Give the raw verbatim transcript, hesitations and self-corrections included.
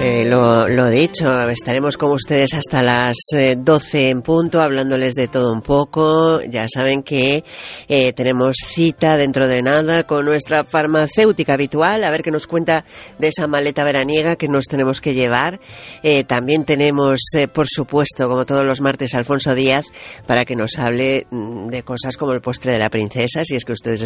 Eh, lo, lo dicho, estaremos con ustedes hasta las eh, doce en punto, hablándoles de todo un poco. Ya saben que eh, tenemos cita dentro de nada con nuestra farmacéutica habitual, a ver qué nos cuenta de esa maleta veraniega que nos tenemos que llevar. Eh, también tenemos, eh, por supuesto, como todos los martes, a Alfonso Díaz, para que nos hable mm, de cosas como el postre de la princesa, si es que ustedes